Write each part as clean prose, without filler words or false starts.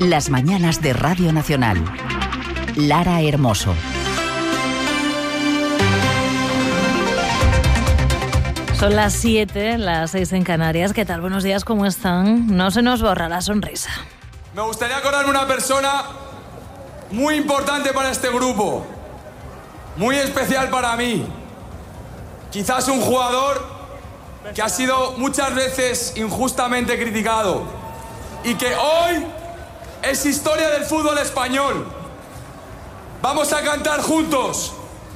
Las mañanas de Radio Nacional. Lara Hermoso. Son las 7, las 6 en Canarias. ¿Qué tal? Buenos días, ¿cómo están? No se nos borra la sonrisa. Me gustaría acordarme una persona muy importante para este grupo, muy especial para mí. Quizás un jugador que ha sido muchas veces injustamente criticado y que hoy es historia del fútbol español. Vamos a cantar juntos.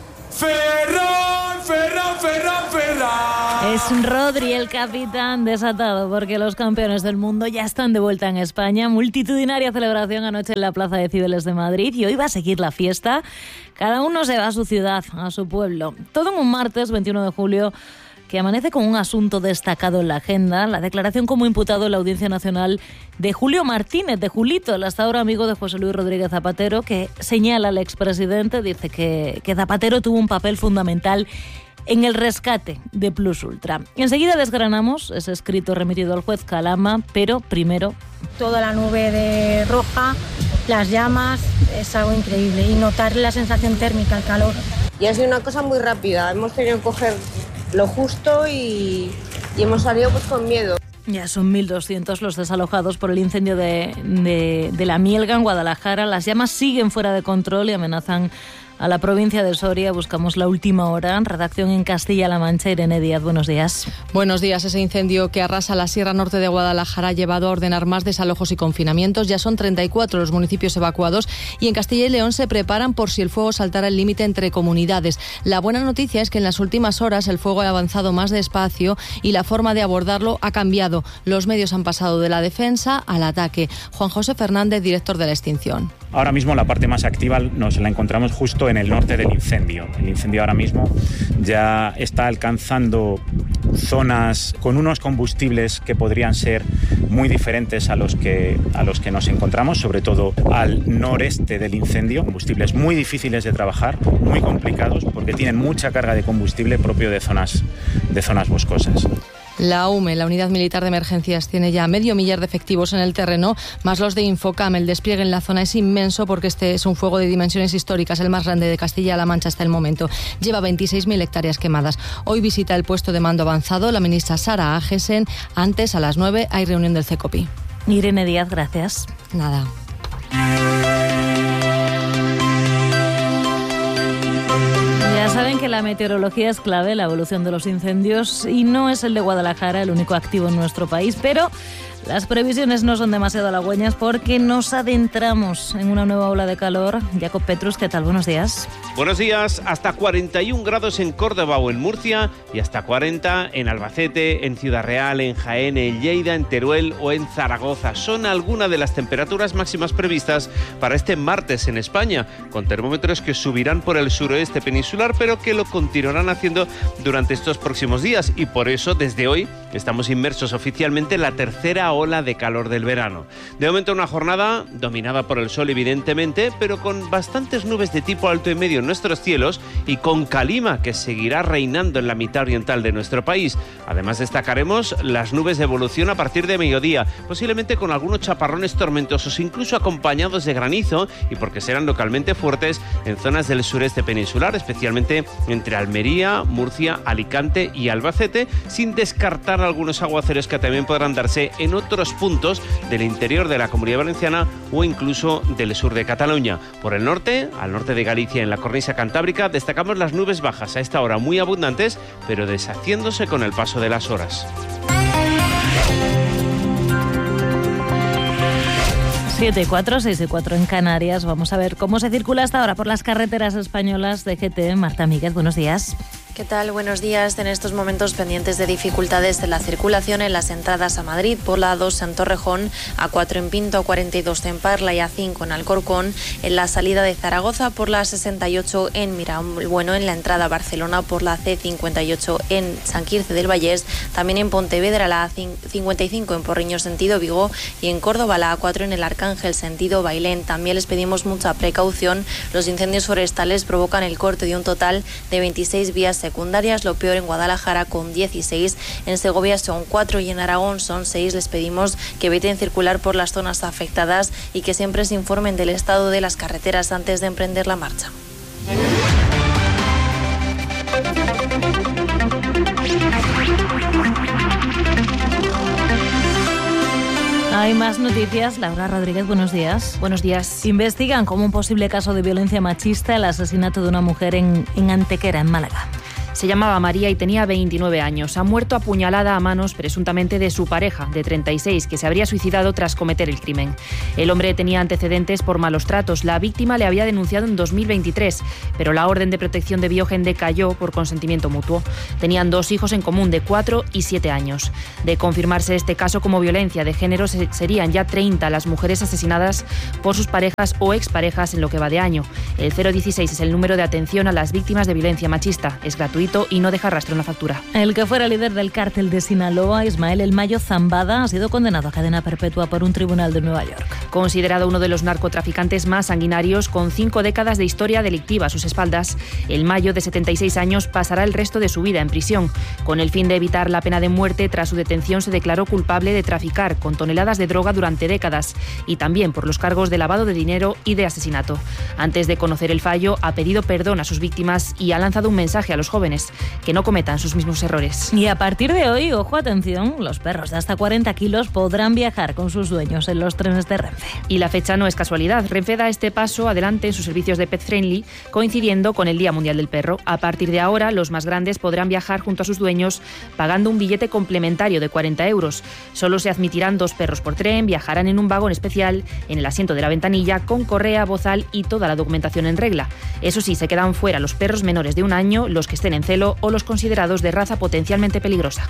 Ferran, Ferran, Ferran, Ferran. Es Rodri el capitán desatado porque los campeones del mundo ya están de vuelta en España. Multitudinaria celebración anoche en la Plaza de Cibeles de Madrid y hoy va a seguir la fiesta. Cada uno se va a su ciudad, a su pueblo. Todo en un martes 21 de julio que amanece con un asunto destacado en la agenda, la declaración como imputado en la Audiencia Nacional de Julio Martínez, de Julito, el hasta ahora amigo de José Luis Rodríguez Zapatero, que señala al expresidente, dice que Zapatero tuvo un papel fundamental en el rescate de Plus Ultra. Enseguida desgranamos ese escrito remitido al juez Calama, pero primero... Toda la nube de roja, las llamas, es algo increíble. Y notar la sensación térmica, el calor. Y ha sido una cosa muy rápida. Hemos tenido que coger lo justo y hemos salido pues con miedo. Ya son 1.200 los desalojados por el incendio de la Mielga en Guadalajara. Las llamas siguen fuera de control y amenazan a la provincia de Soria. Buscamos la última hora. Redacción en Castilla-La Mancha. Irene Díaz, buenos días. Buenos días. Ese incendio que arrasa la Sierra Norte de Guadalajara ha llevado a ordenar más desalojos y confinamientos. Ya son 34 los municipios evacuados y en Castilla y León se preparan por si el fuego saltara el límite entre comunidades. La buena noticia es que en las últimas horas el fuego ha avanzado más despacio y la forma de abordarlo ha cambiado. Los medios han pasado de la defensa al ataque. Juan José Fernández, director de la extinción. Ahora mismo la parte más activa nos la encontramos justo en el norte del incendio. El incendio ahora mismo ya está alcanzando zonas con unos combustibles que podrían ser muy diferentes a los que nos encontramos, sobre todo al noreste del incendio. Combustibles muy difíciles de trabajar, muy complicados, porque tienen mucha carga de combustible propio de zonas boscosas. La UME, la Unidad Militar de Emergencias, tiene ya 500.000 de efectivos en el terreno, más los de Infocam. El despliegue en la zona es inmenso porque este es un fuego de dimensiones históricas, el más grande de Castilla-La Mancha hasta el momento. Lleva 26.000 hectáreas quemadas. Hoy visita el puesto de mando avanzado la ministra Sara Agesen. Antes, a las 9, hay reunión del CECOPI. Irene Díaz, gracias. Nada. Ya saben que la meteorología es clave, la evolución de los incendios, y no es el de Guadalajara el único activo en nuestro país, pero las previsiones no son demasiado halagüeñas porque nos adentramos en una nueva ola de calor. Jacob Petrus, ¿qué tal? Buenos días. Buenos días. Hasta 41 grados en Córdoba o en Murcia y hasta 40 en Albacete, en Ciudad Real, en Jaén, en Lleida, en Teruel o en Zaragoza. Son algunas de las temperaturas máximas previstas para este martes en España, con termómetros que subirán por el suroeste peninsular, pero que lo continuarán haciendo durante estos próximos días. Y por eso, desde hoy, estamos inmersos oficialmente en la tercera ola de calor del verano. De momento una jornada dominada por el sol evidentemente, pero con bastantes nubes de tipo alto y medio en nuestros cielos y con calima que seguirá reinando en la mitad oriental de nuestro país. Además destacaremos las nubes de evolución a partir de mediodía, posiblemente con algunos chaparrones tormentosos, incluso acompañados de granizo, y porque serán localmente fuertes en zonas del sureste peninsular, especialmente entre Almería, Murcia, Alicante y Albacete, sin descartar algunos aguaceros que también podrán darse en otros puntos del interior de la Comunidad Valenciana o incluso del sur de Cataluña. Por el norte, al norte de Galicia, en la cornisa cantábrica, destacamos las nubes bajas, a esta hora muy abundantes, pero deshaciéndose con el paso de las horas. 7:04, 6:04 en Canarias. Vamos a ver cómo se circula hasta ahora por las carreteras españolas de GT. Marta Míguez, buenos días. ¿Qué tal? Buenos días. En estos momentos pendientes de dificultades de la circulación en las entradas a Madrid por la A2 en Torrejón, A4 en Pinto, A42 en Parla y A5 en Alcorcón, en la salida de Zaragoza por la A68 en Mirabueno, en la entrada a Barcelona por la C58 en San Quirce del Vallés, también en Pontevedra la A55 en Porriño sentido Vigo y en Córdoba la A4 en el Arcángel sentido Bailén. También les pedimos mucha precaución. Los incendios forestales provocan el corte de un total de 26 vías secundarias, lo peor en Guadalajara con 16, en Segovia son 4 y en Aragón son 6. Les pedimos que eviten circular por las zonas afectadas y que siempre se informen del estado de las carreteras antes de emprender la marcha. Hay más noticias. Laura Rodríguez, buenos días. Buenos días. Investigan como un posible caso de violencia machista el asesinato de una mujer en Antequera, en Málaga. Se llamaba María y tenía 29 años. Ha muerto apuñalada a manos presuntamente de su pareja, de 36, que se habría suicidado tras cometer el crimen. El hombre tenía antecedentes por malos tratos. La víctima le había denunciado en 2023, pero la orden de protección debió decayó por consentimiento mutuo. Tenían 2 hijos en común, de 4 y 7 años. De confirmarse este caso como violencia de género, serían ya 30 las mujeres asesinadas por sus parejas o exparejas en lo que va de año. El 016 es el número de atención a las víctimas de violencia machista. Es gratuito y no deja rastro en la factura. El que fuera líder del cártel de Sinaloa, Ismael El Mayo Zambada, ha sido condenado a cadena perpetua por un tribunal de Nueva York. Considerado uno de los narcotraficantes más sanguinarios, con 5 décadas de historia delictiva a sus espaldas, El Mayo, de 76 años, pasará el resto de su vida en prisión. Con el fin de evitar la pena de muerte, tras su detención se declaró culpable de traficar con toneladas de droga durante décadas y también por los cargos de lavado de dinero y de asesinato. Antes de conocer el fallo, ha pedido perdón a sus víctimas y ha lanzado un mensaje a los jóvenes: que no cometan sus mismos errores. Y a partir de hoy, ojo, atención, los perros de hasta 40 kilos podrán viajar con sus dueños en los trenes de Renfe. Y la fecha no es casualidad. Renfe da este paso adelante en sus servicios de Pet Friendly, coincidiendo con el Día Mundial del Perro. A partir de ahora, los más grandes podrán viajar junto a sus dueños pagando un billete complementario de 40 euros. Solo se admitirán 2 perros por tren, viajarán en un vagón especial, en el asiento de la ventanilla, con correa, bozal y toda la documentación en regla. Eso sí, se quedan fuera los perros menores de 1 año, los que estén en celo o los considerados de raza potencialmente peligrosa.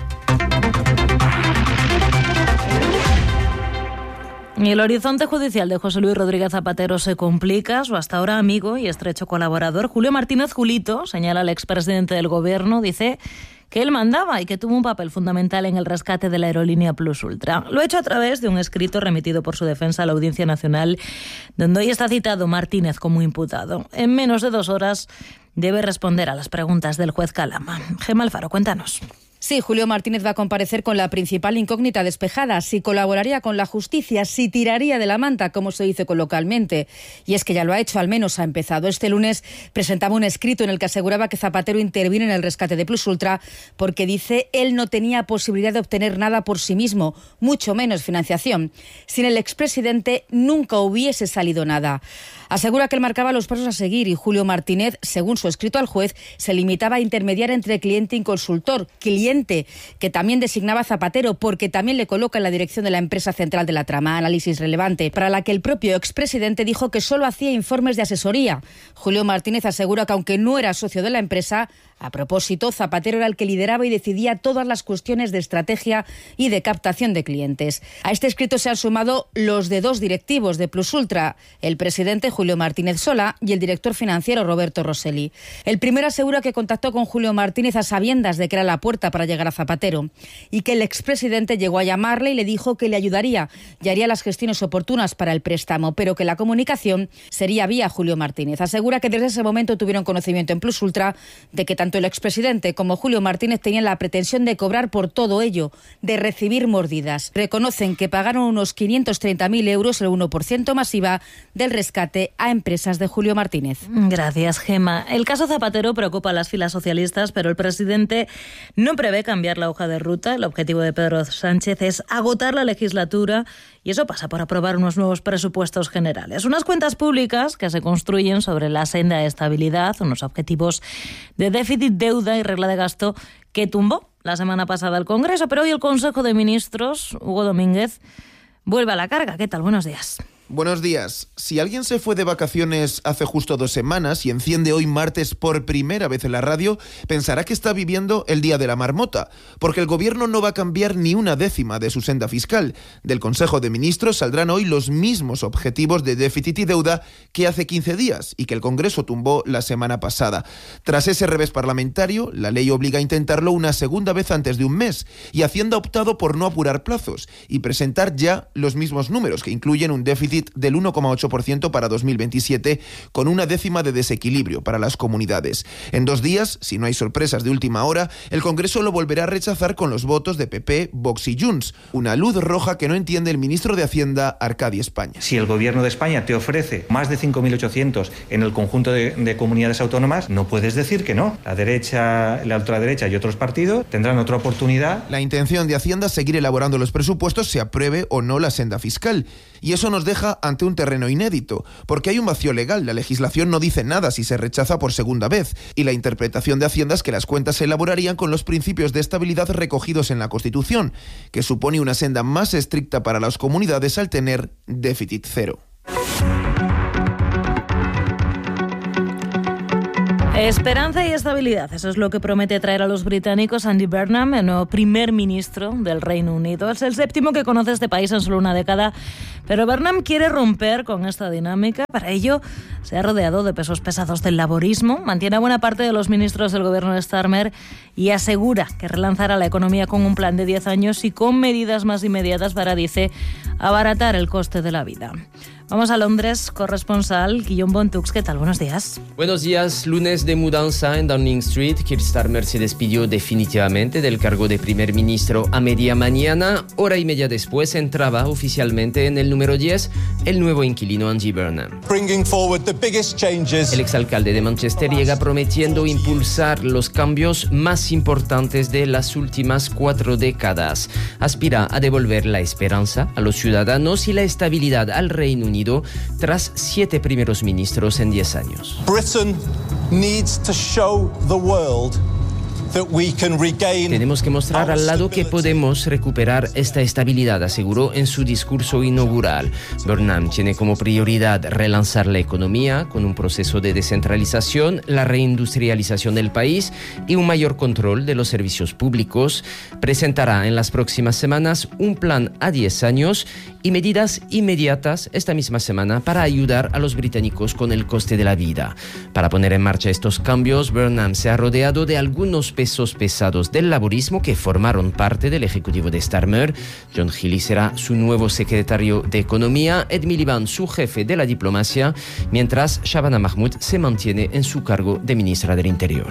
Y el horizonte judicial de José Luis Rodríguez Zapatero se complica. Su hasta ahora amigo y estrecho colaborador, Julio Martínez Julito, señala al expresidente del Gobierno, dice que él mandaba y que tuvo un papel fundamental en el rescate de la aerolínea Plus Ultra. Lo ha hecho a través de un escrito remitido por su defensa a la Audiencia Nacional, donde hoy está citado Martínez como imputado. En menos de 2 horas debe responder a las preguntas del juez Calama. Gemma Alfaro, cuéntanos. Sí, Julio Martínez va a comparecer con la principal incógnita despejada: si colaboraría con la justicia, si tiraría de la manta, como se dice coloquialmente. Y es que ya lo ha hecho, al menos ha empezado. Este lunes presentaba un escrito en el que aseguraba que Zapatero intervino en el rescate de Plus Ultra porque, dice, él no tenía posibilidad de obtener nada por sí mismo, mucho menos financiación. Sin el expresidente nunca hubiese salido nada. Asegura que él marcaba los pasos a seguir y Julio Martínez, según su escrito al juez, se limitaba a intermediar entre cliente y consultor. Cliente que también designaba a Zapatero porque también le coloca en la dirección de la empresa central de la trama, Análisis Relevante, para la que el propio expresidente dijo que solo hacía informes de asesoría. Julio Martínez asegura que aunque no era socio de la empresa, a propósito, Zapatero era el que lideraba y decidía todas las cuestiones de estrategia y de captación de clientes. A este escrito se han sumado los de 2 directivos de Plus Ultra, el presidente Julio Martínez Sola y el director financiero Roberto Rosselli. El primero asegura que contactó con Julio Martínez a sabiendas de que era la puerta para llegar a Zapatero y que el expresidente llegó a llamarle y le dijo que le ayudaría y haría las gestiones oportunas para el préstamo, pero que la comunicación sería vía Julio Martínez. Asegura que desde ese momento tuvieron conocimiento en Plus Ultra de que tanto el expresidente como Julio Martínez tenían la pretensión de cobrar por todo ello, de recibir mordidas. Reconocen que pagaron unos 530.000 euros, el 1% masiva del rescate a empresas de Julio Martínez. Gracias, Gemma. El caso Zapatero preocupa a las filas socialistas, pero el presidente no prevé cambiar la hoja de ruta. El objetivo de Pedro Sánchez es agotar la legislatura y eso pasa por aprobar unos nuevos presupuestos generales. Unas cuentas públicas que se construyen sobre la senda de estabilidad, unos objetivos de déficit, deuda y regla de gasto que tumbó la semana pasada el Congreso, pero hoy el Consejo de Ministros, Hugo Domínguez, vuelve a la carga. ¿Qué tal? Buenos días. Buenos días. Si alguien se fue de vacaciones hace justo 2 semanas y enciende hoy martes por primera vez en la radio, pensará que está viviendo el día de la marmota, porque el gobierno no va a cambiar ni una décima de su senda fiscal. Del Consejo de Ministros saldrán hoy los mismos objetivos de déficit y deuda que hace 15 días y que el Congreso tumbó la semana pasada. Tras ese revés parlamentario, la ley obliga a intentarlo una segunda vez antes de un mes y Hacienda ha optado por no apurar plazos y presentar ya los mismos números, que incluyen un déficit déficit del 1,8% para 2027, con una décima de desequilibrio para las comunidades. En 2 días, si no hay sorpresas de última hora, el Congreso lo volverá a rechazar con los votos de PP, Vox y Junts, una luz roja que no entiende el ministro de Hacienda, Arcadi España. Si el Gobierno de España te ofrece más de 5.800 en el conjunto de comunidades autónomas, no puedes decir que no. La derecha, la ultraderecha y otros partidos tendrán otra oportunidad. La intención de Hacienda es seguir elaborando los presupuestos, se apruebe o no la senda fiscal. Y eso nos deja ante un terreno inédito, porque hay un vacío legal. La legislación no dice nada si se rechaza por segunda vez, y la interpretación de Hacienda es que las cuentas se elaborarían con los principios de estabilidad recogidos en la Constitución, que supone una senda más estricta para las comunidades al tener déficit cero. Esperanza y estabilidad, eso es lo que promete traer a los británicos Andy Burnham, el nuevo primer ministro del Reino Unido. Es el 7º que conoce este país en solo una década, pero Burnham quiere romper con esta dinámica. Para ello se ha rodeado de pesos pesados del laborismo, mantiene a buena parte de los ministros del gobierno de Starmer y asegura que relanzará la economía con un plan de 10 años y con medidas más inmediatas para, dice, abaratar el coste de la vida. Vamos a Londres, corresponsal Guillaume Bontux. ¿Qué tal? Buenos días. Buenos días. Lunes de mudanza en Downing Street. Keir Starmer se despidió definitivamente del cargo de primer ministro a media mañana. Hora y media después entraba oficialmente en el número 10 el nuevo inquilino Andy Burnham. El exalcalde de Manchester llega prometiendo impulsar los cambios más importantes de las últimas 4 décadas. Aspira a devolver la esperanza a los ciudadanos y la estabilidad al Reino Unido tras 7 primeros ministros en 10 años. Tenemos que mostrar al lado que podemos recuperar esta estabilidad, aseguró en su discurso inaugural. Burnham tiene como prioridad relanzar la economía con un proceso de descentralización, la reindustrialización del país y un mayor control de los servicios públicos. Presentará en las próximas semanas un plan a 10 años y medidas inmediatas esta misma semana para ayudar a los británicos con el coste de la vida. Para poner en marcha estos cambios, Burnham se ha rodeado de algunos pesos pesados del laborismo que formaron parte del ejecutivo de Starmer. John Healey será su nuevo secretario de Economía, Ed Miliband su jefe de la diplomacia, mientras Shabana Mahmood se mantiene en su cargo de ministra del Interior.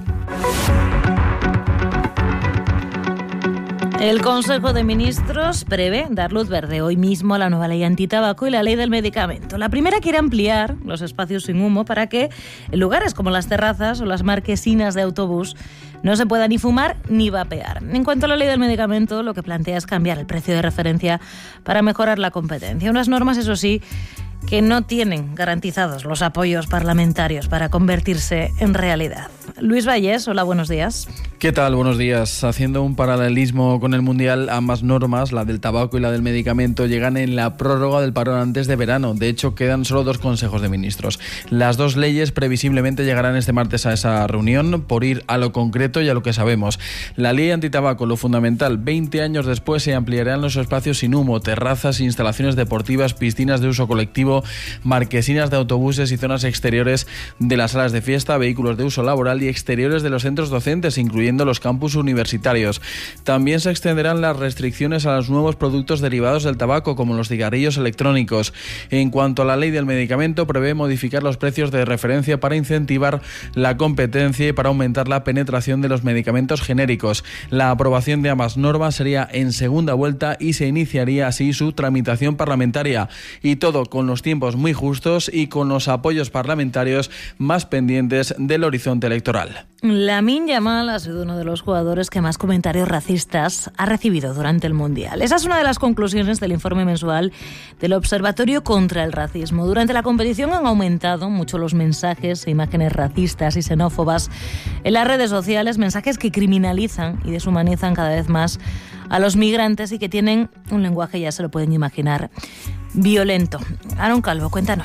El Consejo de Ministros prevé dar luz verde hoy mismo a la nueva ley antitabaco y la ley del medicamento. La primera quiere ampliar los espacios sin humo para que en lugares como las terrazas o las marquesinas de autobús no se pueda ni fumar ni vapear. En cuanto a la ley del medicamento, lo que plantea es cambiar el precio de referencia para mejorar la competencia. Unas normas, eso sí, que no tienen garantizados los apoyos parlamentarios para convertirse en realidad. Luis Vallés, hola, buenos días. ¿Qué tal? Buenos días. Haciendo un paralelismo con el Mundial, ambas normas, la del tabaco y la del medicamento, llegan en la prórroga del parón antes de verano. De hecho, quedan solo 2 consejos de ministros. Las 2 leyes previsiblemente llegarán este martes a esa reunión por ir a lo concreto y a lo que sabemos. La ley antitabaco, lo fundamental, 20 años después se ampliarán los espacios sin humo, terrazas, instalaciones deportivas, piscinas de uso colectivo, marquesinas de autobuses y zonas exteriores de las salas de fiesta, vehículos de uso laboral y exteriores de los centros docentes, incluyendo los campus universitarios. También se extenderán las restricciones a los nuevos productos derivados del tabaco, como los cigarrillos electrónicos. En cuanto a la ley del medicamento, prevé modificar los precios de referencia para incentivar la competencia y para aumentar la penetración de los medicamentos genéricos. La aprobación de ambas normas sería en segunda vuelta y se iniciaría así su tramitación parlamentaria. Y todo con los tiempos muy justos y con los apoyos parlamentarios más pendientes del horizonte electoral. Lamine Yamal ha sido uno de los jugadores que más comentarios racistas ha recibido durante el Mundial. Esa es una de las conclusiones del informe mensual del Observatorio contra el Racismo. Durante la competición han aumentado mucho los mensajes e imágenes racistas y xenófobas en las redes sociales, mensajes que criminalizan y deshumanizan cada vez más a los migrantes y que tienen un lenguaje, ya se lo pueden imaginar, violento. Aaron Calvo, cuéntanos.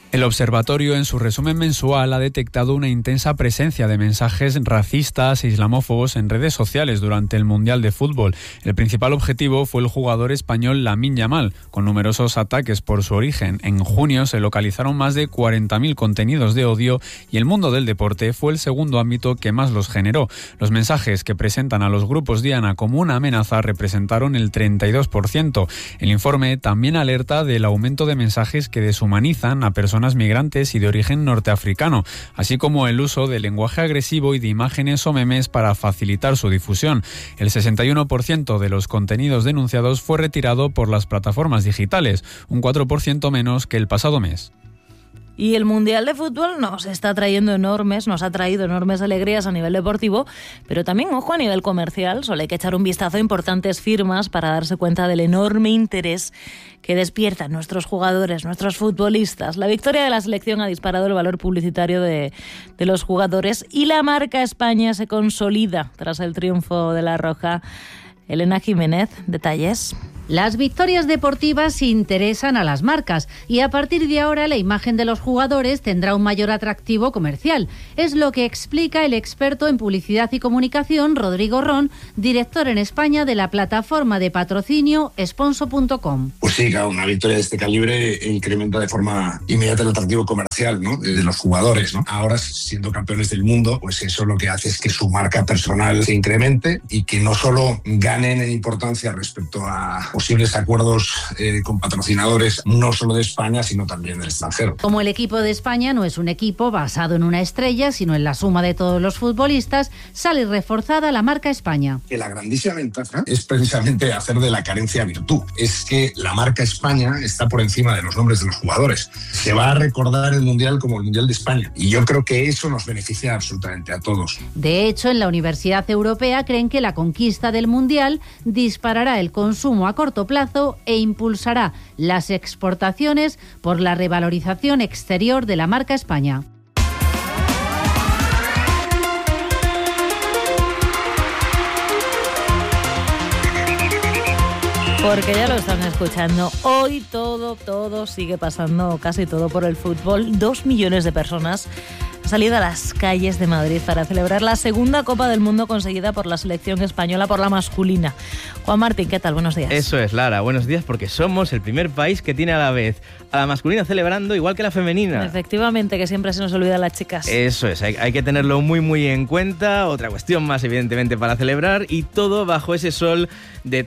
El observatorio, en su resumen mensual, ha detectado una intensa presencia de mensajes racistas e islamófobos en redes sociales durante el Mundial de Fútbol. El principal objetivo fue el jugador español Lamine Yamal, con numerosos ataques por su origen. En junio se localizaron más de 40.000 contenidos de odio y el mundo del deporte fue el segundo ámbito que más los generó. Los mensajes que presentan a los grupos Diana como una amenaza representaron el 32%. El informe también alerta del aumento de mensajes que deshumanizan a personas migrantes y de origen norteafricano, así como el uso de lenguaje agresivo y de imágenes o memes para facilitar su difusión. El 61% de los contenidos denunciados fue retirado por las plataformas digitales, un 4% menos que el pasado mes. Y el Mundial de Fútbol nos ha traído enormes alegrías a nivel deportivo, pero también, ojo, a nivel comercial. Solo hay que echar un vistazo a importantes firmas para darse cuenta del enorme interés que despiertan nuestros jugadores, nuestros futbolistas. La victoria de la selección ha disparado el valor publicitario de los jugadores y la marca España se consolida tras el triunfo de la Roja. Elena Jiménez, detalles. Las victorias deportivas interesan a las marcas y a partir de ahora la imagen de los jugadores tendrá un mayor atractivo comercial. Es lo que explica el experto en publicidad y comunicación Rodrigo Ron, director en España de la plataforma de patrocinio Sponso.com. Pues sí, claro, una victoria de este calibre incrementa de forma inmediata el atractivo comercial, ¿no?, de los jugadores, ¿no? Ahora, siendo campeones del mundo, pues eso lo que hace es que su marca personal se incremente y que no solo ganen en importancia respecto a posibles acuerdos con patrocinadores no solo de España, sino también del extranjero. Como el equipo de España no es un equipo basado en una estrella, sino en la suma de todos los futbolistas, sale reforzada la marca España. Que la grandísima ventaja es precisamente hacer de la carencia virtud. Es que la marca España está por encima de los nombres de los jugadores. Se va a recordar el Mundial como el Mundial de España. Y yo creo que eso nos beneficia absolutamente a todos. De hecho, en la Universidad Europea creen que la conquista del Mundial disparará el consumo a corto plazo e impulsará las exportaciones por la revalorización exterior de la marca España. Porque ya lo están escuchando, hoy todo sigue pasando, casi todo por el fútbol. 2 millones de personas han salido a las calles de Madrid para celebrar la segunda Copa del Mundo conseguida por la selección española, por la masculina. Juan Martín, ¿qué tal? Buenos días. Eso es, Lara, buenos días, porque somos el primer país que tiene a la vez a la masculina celebrando igual que la femenina. Efectivamente, que siempre se nos olvida las chicas. Eso es, hay que tenerlo muy en cuenta. Otra cuestión más, evidentemente, para celebrar, y todo bajo ese sol de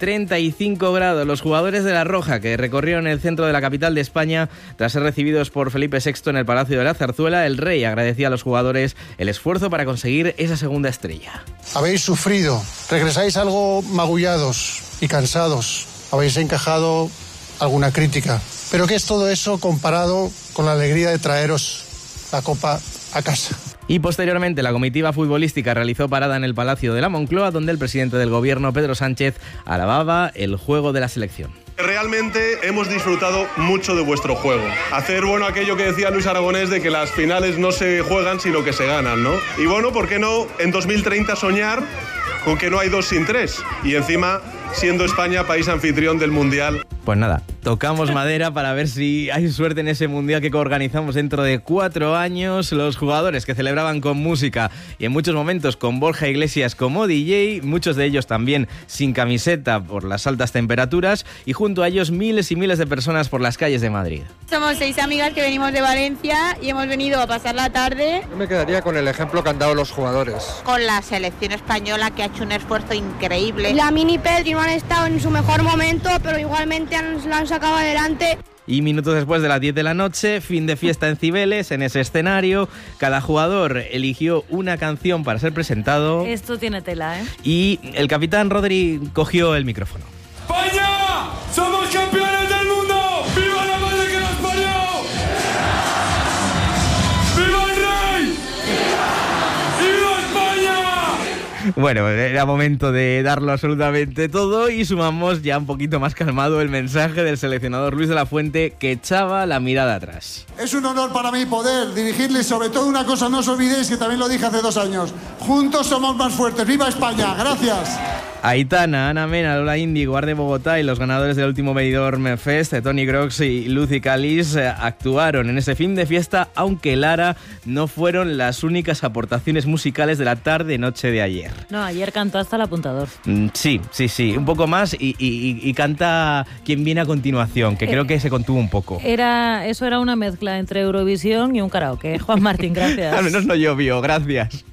35 grados. Los jugadores de la Roja, que recorrieron el centro de la capital de España tras ser recibidos por Felipe VI en el Palacio de la Zarzuela, el rey agradecía a los jugadores el esfuerzo para conseguir esa segunda estrella. Habéis sufrido, regresáis algo magullados y cansados, habéis encajado alguna crítica. Pero ¿qué es todo eso comparado con la alegría de traeros la copa a casa? Y posteriormente la comitiva futbolística realizó parada en el Palacio de la Moncloa, donde el presidente del gobierno, Pedro Sánchez, alababa el juego de la selección. Realmente hemos disfrutado mucho de vuestro juego. Hacer, aquello que decía Luis Aragonés de que las finales no se juegan sino que se ganan, ¿no? Y ¿por qué no en 2030 soñar con que no hay 2 sin 3? Y encima, siendo España país anfitrión del Mundial. Pues nada, tocamos madera para ver si hay suerte en ese Mundial que organizamos dentro de 4 años. Los jugadores que celebraban con música y en muchos momentos con Borja Iglesias como DJ, muchos de ellos también sin camiseta por las altas temperaturas, y junto a ellos miles y miles de personas por las calles de Madrid. Somos 6 amigas que venimos de Valencia y hemos venido a pasar la tarde. Yo me quedaría con el ejemplo que han dado los jugadores. Con la selección española, que ha hecho un esfuerzo increíble. Lamine y Pedri no han estado en su mejor momento, pero igualmente la han sacado adelante. Y minutos después de las 10 de la noche, fin de fiesta en Cibeles, en ese escenario. Cada jugador eligió una canción para ser presentado. Esto tiene tela, ¿eh? Y el capitán Rodri cogió el micrófono. ¡España! ¡Somos campeones del mundo! ¡Viva la madre que nos parió! ¡Viva el rey! ¡Viva España! Bueno, era momento de darlo absolutamente todo, y sumamos ya un poquito más calmado el mensaje del seleccionador Luis de la Fuente, que echaba la mirada atrás. Es un honor para mí poder dirigirles, sobre todo una cosa, no os olvidéis que también lo dije hace 2 años. Juntos somos más fuertes. ¡Viva España! Gracias. Aitana, Ana Mena, Lola Índigo, Arde Bogotá y los ganadores del último Benidorm Fest, Tony Grox y Lucy Calis, actuaron en ese fin de fiesta, aunque Lara no fueron las únicas aportaciones musicales de la tarde-noche de ayer. No, ayer cantó hasta el apuntador. Sí, un poco más y canta quien viene a continuación, que creo que se contuvo un poco. Eso era una mezcla entre Eurovisión y un karaoke. Juan Martín, gracias. Al menos no llovió, gracias.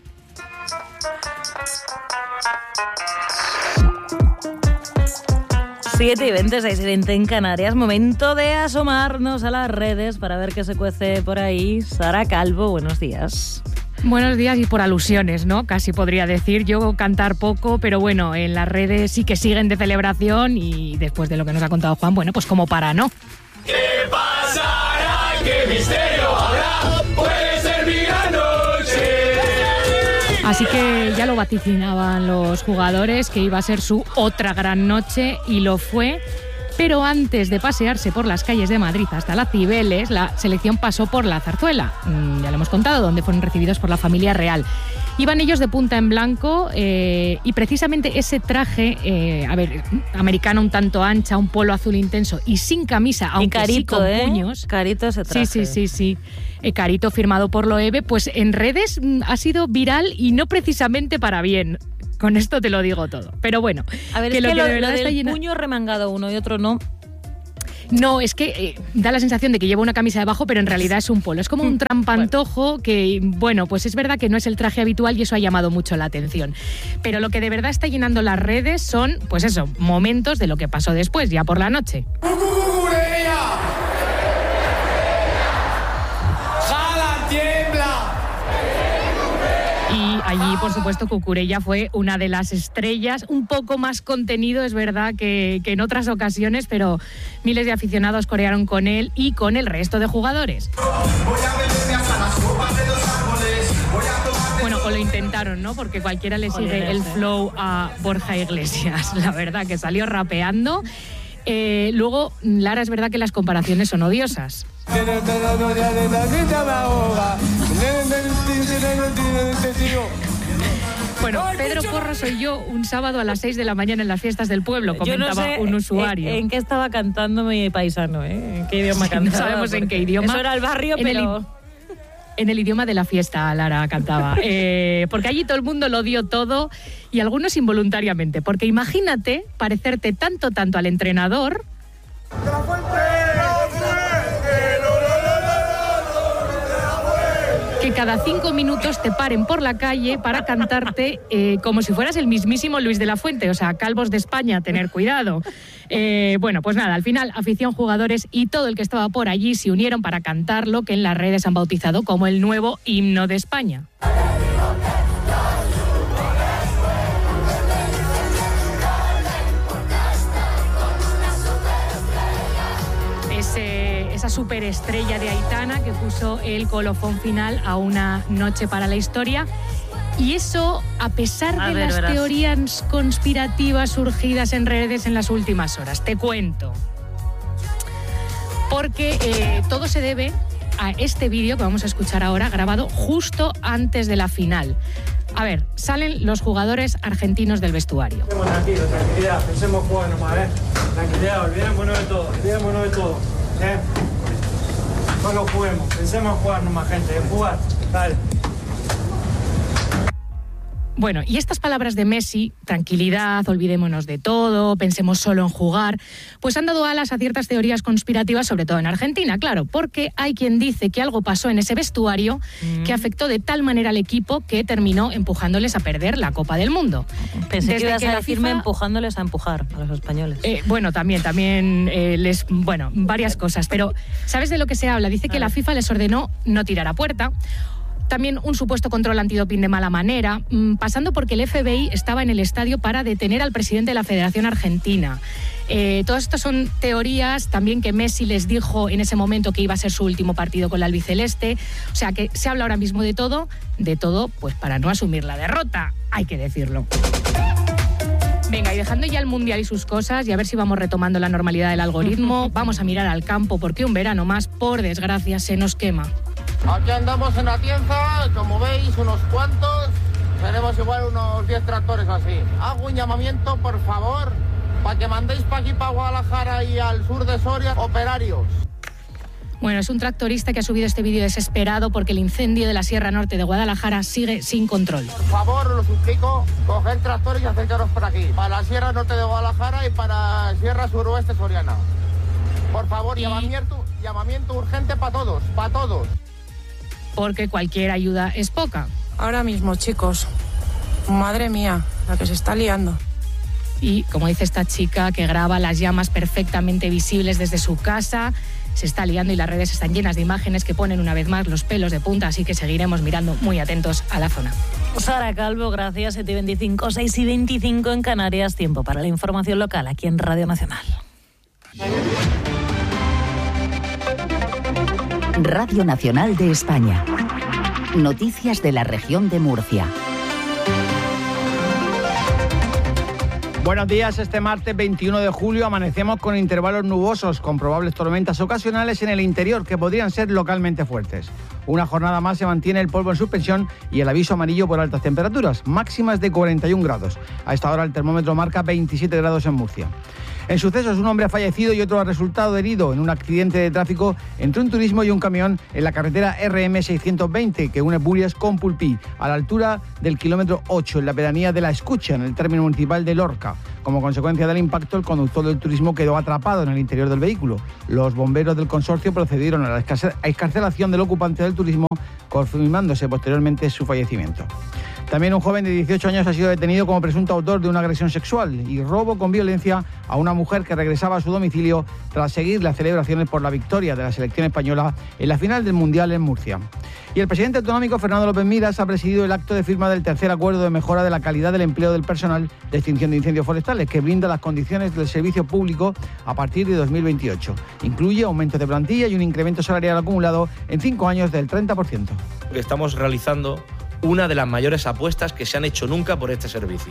Siete y 26:20 en Canarias. Momento de asomarnos a las redes para ver qué se cuece por ahí. Sara Calvo, buenos días. Buenos días, y por alusiones, ¿no? Casi podría decir. Yo cantar poco, pero bueno, en las redes sí que siguen de celebración y después de lo que nos ha contado Juan, bueno, pues como para, ¿no? ¿Qué pasará? ¿Qué misterio habrá? Puede ser mi gran noche. Así que ya lo vaticinaban los jugadores, que iba a ser su otra gran noche, y lo fue. Pero antes de pasearse por las calles de Madrid hasta las Cibeles, la selección pasó por la Zarzuela. Ya lo hemos contado, donde fueron recibidos por la familia real. Iban ellos de punta en blanco y precisamente ese traje, americano un tanto ancha, un polo azul intenso y sin camisa, aunque carito, sí con puños. Carito ese traje. Sí. Carito firmado por Loewe, pues en redes ha sido viral y no precisamente para bien. Con esto te lo digo todo. Pero bueno, a ver, que es lo que que de verdad del está lleno... puño remangado uno y otro no. No, es que da la sensación de que lleva una camisa debajo, pero en realidad es un polo. Es como un trampantojo que, bueno, pues es verdad que no es el traje habitual y eso ha llamado mucho la atención. Pero lo que de verdad está llenando las redes son, pues eso, momentos de lo que pasó después, ya por la noche. Y allí, por supuesto, Cucurella fue una de las estrellas, un poco más contenido, es verdad, que en otras ocasiones, pero miles de aficionados corearon con él y con el resto de jugadores. Bueno, o lo intentaron, ¿no? Porque cualquiera le sigue el flow a Borja Iglesias, la verdad, que salió rapeando. Luego, Lara, es verdad que las comparaciones son odiosas. Bueno, Pedro Corro soy yo un sábado a las 6 de la mañana en las fiestas del pueblo, comentaba un usuario. ¿En qué estaba cantando mi paisano? ¿En qué idioma cantaba? No sabemos en qué idioma. Eso era el barrio, pero... En el idioma de la fiesta, Lara cantaba. Porque allí todo el mundo lo dio todo y algunos involuntariamente. Porque imagínate parecerte tanto al entrenador... que cada 5 minutos te paren por la calle para cantarte como si fueras el mismísimo Luis de la Fuente. O sea, calvos de España, tener cuidado. Bueno, pues nada, al final afición, jugadores y todo el que estaba por allí se unieron para cantar lo que en las redes han bautizado como el nuevo himno de España. Esa superestrella de Aitana que puso el colofón final a una noche para la historia. Y eso, a pesar de las teorías conspirativas surgidas en redes en las últimas horas. Te cuento. Porque todo se debe a este vídeo que vamos a escuchar ahora, grabado justo antes de la final. A ver, salen los jugadores argentinos del vestuario. Tranquilo, tranquilidad, pensemos jugar nomás, Tranquilidad, olvidémonos de todo, No lo juguemos, pensemos en jugar nomás, gente, en jugar, dale. Bueno, y estas palabras de Messi, tranquilidad, olvidémonos de todo, pensemos solo en jugar, pues han dado alas a ciertas teorías conspirativas, sobre todo en Argentina, claro, porque hay quien dice que algo pasó en ese vestuario que afectó de tal manera al equipo que terminó empujándoles a perder la Copa del Mundo. Pensé que ibas a decirme empujándoles a empujar a los españoles. Bueno, también varias cosas, pero ¿sabes de lo que se habla? Dice que la FIFA les ordenó no tirar a puerta. También un supuesto control antidoping de mala manera, pasando porque el FBI estaba en el estadio para detener al presidente de la Federación Argentina. Todas estas son teorías también que Messi les dijo en ese momento que iba a ser su último partido con la albiceleste. O sea que se habla ahora mismo de todo, pues para no asumir la derrota, hay que decirlo. Venga, y dejando ya el Mundial y sus cosas, y a ver si vamos retomando la normalidad del algoritmo, vamos a mirar al campo porque un verano más, por desgracia, se nos quema. Aquí andamos en Atienza, como veis, unos cuantos. Tenemos igual unos 10 tractores así. Hago un llamamiento, por favor, para que mandéis para aquí, para Guadalajara y al sur de Soria, operarios. Bueno, es un tractorista que ha subido este vídeo desesperado porque el incendio de la Sierra Norte de Guadalajara sigue sin control. Por favor, os lo suplico, coged tractores y acercaros por aquí, para la Sierra Norte de Guadalajara y para la Sierra Suroeste Soriana. Por favor, llamamiento urgente para todos, Porque cualquier ayuda es poca. Ahora mismo, chicos, madre mía, la que se está liando. Y como dice esta chica que graba las llamas perfectamente visibles desde su casa, se está liando y las redes están llenas de imágenes que ponen una vez más los pelos de punta, así que seguiremos mirando muy atentos a la zona. Sara Calvo, gracias. 7:25, 6:25 en Canarias. Tiempo para la información local aquí en Radio Nacional. Radio Nacional de España. Noticias de la región de Murcia. Buenos días, este martes 21 de julio amanecemos con intervalos nubosos, con probables tormentas ocasionales en el interior que podrían ser localmente fuertes. Una jornada más se mantiene el polvo en suspensión y el aviso amarillo por altas temperaturas, máximas de 41 grados. A esta hora el termómetro marca 27 grados en Murcia. En sucesos, un hombre ha fallecido y otro ha resultado herido en un accidente de tráfico entre un turismo y un camión en la carretera RM620 que une Burias con Pulpí, a la altura del kilómetro 8, en la pedanía de La Escucha, en el término municipal de Lorca. Como consecuencia del impacto, el conductor del turismo quedó atrapado en el interior del vehículo. Los bomberos del consorcio procedieron a la excarcelación del ocupante del turismo, confirmándose posteriormente su fallecimiento. También un joven de 18 años ha sido detenido como presunto autor de una agresión sexual y robo con violencia a una mujer que regresaba a su domicilio tras seguir las celebraciones por la victoria de la selección española en la final del Mundial en Murcia. Y el presidente autonómico, Fernando López Miras, ha presidido el acto de firma del tercer acuerdo de mejora de la calidad del empleo del personal de extinción de incendios forestales, que brinda las condiciones del servicio público a partir de 2028. Incluye aumento de plantilla y un incremento salarial acumulado en 5 años del 30%. Estamos realizando una de las mayores apuestas que se han hecho nunca por este servicio.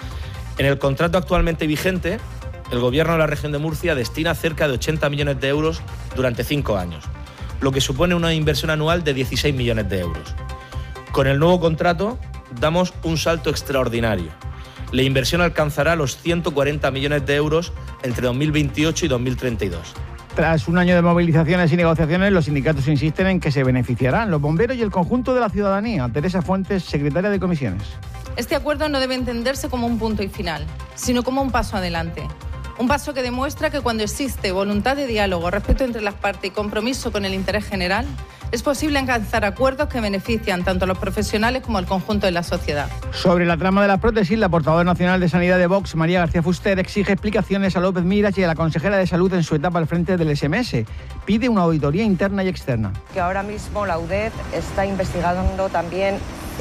En el contrato actualmente vigente, el Gobierno de la región de Murcia destina cerca de 80 millones de euros durante 5 años, lo que supone una inversión anual de 16 millones de euros. Con el nuevo contrato damos un salto extraordinario. La inversión alcanzará los 140 millones de euros entre 2028 y 2032. Tras un año de movilizaciones y negociaciones, los sindicatos insisten en que se beneficiarán los bomberos y el conjunto de la ciudadanía. Teresa Fuentes, secretaria de Comisiones. Este acuerdo no debe entenderse como un punto y final, sino como un paso adelante. Un paso que demuestra que cuando existe voluntad de diálogo, respeto entre las partes y compromiso con el interés general, es posible alcanzar acuerdos que benefician tanto a los profesionales como al conjunto de la sociedad. Sobre la trama de las prótesis, la portavoz nacional de Sanidad de Vox, María García Fuster, exige explicaciones a López Miras y a la consejera de Salud en su etapa al frente del SMS. Pide una auditoría interna y externa. Que ahora mismo la UDED está investigando también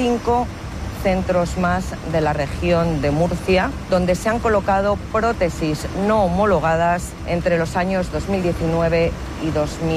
5 centros más de la región de Murcia, donde se han colocado prótesis no homologadas entre los años 2019 y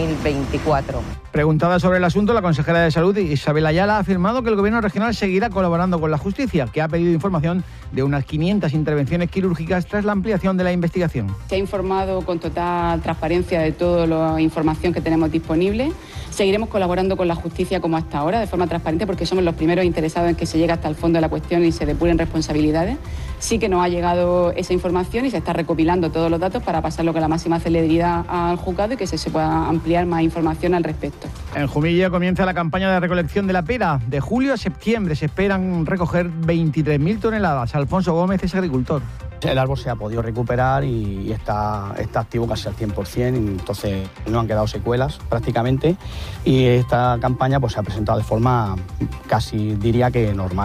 2024. Preguntada sobre el asunto, la consejera de Salud, Isabel Ayala, ha afirmado que el Gobierno regional seguirá colaborando con la justicia, que ha pedido información de unas 500 intervenciones quirúrgicas tras la ampliación de la investigación. Se ha informado con total transparencia de toda la información que tenemos disponible. Seguiremos colaborando con la justicia como hasta ahora, de forma transparente, porque somos los primeros interesados en que se llegue hasta el fondo de la cuestión y se depuren responsabilidades. Sí que nos ha llegado esa información y se está recopilando todos los datos para pasarlo con la máxima celeridad al juzgado y que se pueda ampliar más información al respecto. En Jumilla comienza la campaña de recolección de la pera. De julio a septiembre se esperan recoger 23.000 toneladas. Alfonso Gómez es agricultor. El árbol se ha podido recuperar y está activo casi al 100%, entonces no han quedado secuelas prácticamente y esta campaña pues se ha presentado de forma casi diría que normal.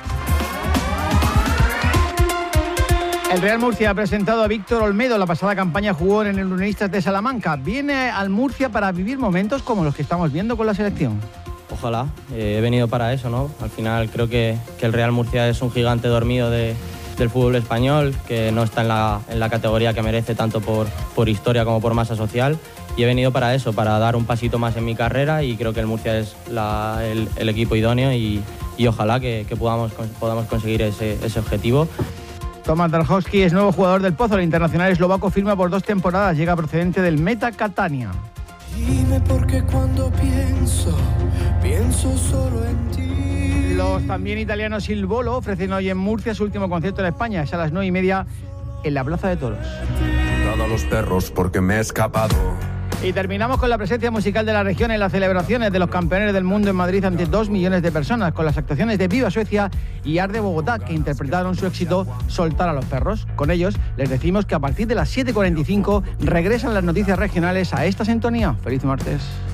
El Real Murcia ha presentado a Víctor Olmedo. La pasada campaña jugó en el Unionistas de Salamanca. Viene al Murcia para vivir momentos como los que estamos viendo con la selección. Ojalá, he venido para eso, ¿no? Al final creo que el Real Murcia es un gigante dormido del fútbol español, que no está en la categoría que merece tanto por historia como por masa social. Y he venido para eso, para dar un pasito más en mi carrera y creo que el Murcia es el equipo idóneo y ojalá que podamos conseguir ese objetivo. Tomasz Tarkowski es nuevo jugador del Pozo. El internacional eslovaco firma por 2 temporadas. Llega procedente del Meta Catania. Dime por qué cuando pienso solo en ti. Los también italianos Il Volo ofrecen hoy en Murcia su último concierto en España. Es a las 9:30 en la Plaza de Toros. A los perros porque me he escapado. Y terminamos con la presencia musical de la región en las celebraciones de los campeones del mundo en Madrid ante 2 millones de personas, con las actuaciones de Viva Suecia y Arde Bogotá, que interpretaron su éxito Soltar a los perros. Con ellos les decimos que a partir de las 7:45 regresan las noticias regionales a esta sintonía. ¡Feliz martes!